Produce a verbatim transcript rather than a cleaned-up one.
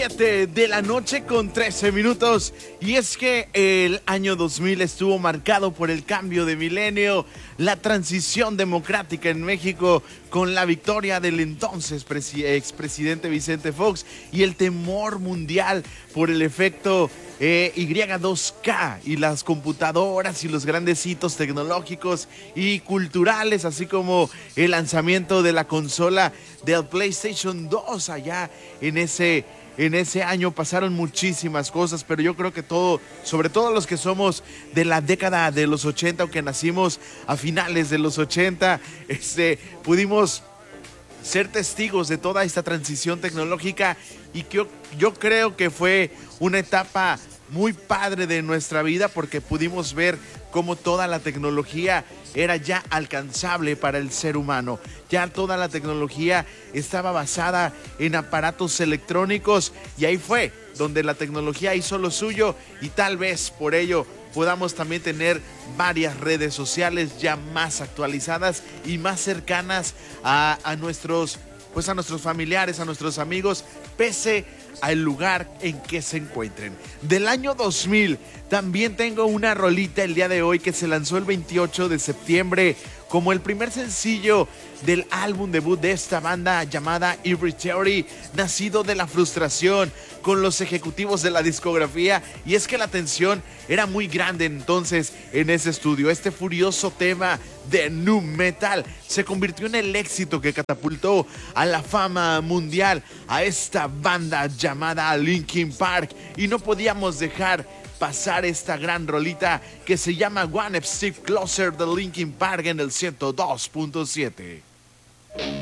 siete de la noche con trece minutos. Y es que el año dos mil estuvo marcado por el cambio de milenio, la transición democrática en México con la victoria del entonces expresidente Vicente Fox y el temor mundial por el efecto eh, Y dos K y las computadoras y los grandes hitos tecnológicos y culturales, así como el lanzamiento de la consola del PlayStation dos allá en ese En ese año pasaron muchísimas cosas, pero yo creo que todo, sobre todo los que somos de la década de los ochenta o que nacimos a finales de los ochenta, este, pudimos ser testigos de toda esta transición tecnológica y que yo, yo creo que fue una etapa muy padre de nuestra vida porque pudimos ver cómo toda la tecnología era ya alcanzable para el ser humano. Ya toda la tecnología estaba basada en aparatos electrónicos y ahí fue donde la tecnología hizo lo suyo y tal vez por ello podamos también tener varias redes sociales ya más actualizadas y más cercanas a, a nuestros, pues a nuestros familiares, a nuestros amigos, pese al lugar en que se encuentren. Del año dos mil también tengo una rolita el día de hoy que se lanzó el veintiocho de septiembre como el primer sencillo del álbum debut de esta banda llamada Every Theory, nacido de la frustración con los ejecutivos de la discografía, y es que la tensión era muy grande entonces en ese estudio. Este furioso tema de nu metal se convirtió en el éxito que catapultó a la fama mundial a esta banda llamada Linkin Park, y no podíamos dejar pasar esta gran rolita que se llama One Step Closer de Linkin Park en el ciento dos punto siete.